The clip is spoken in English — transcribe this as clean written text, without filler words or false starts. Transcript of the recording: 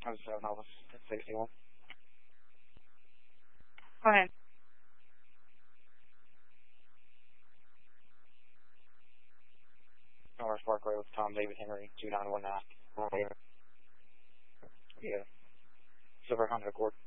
I was 7 Elvis, 61. Go ahead. Norris Parkway with Tom David Henry, 2919. Yeah. Silver Honda Accord.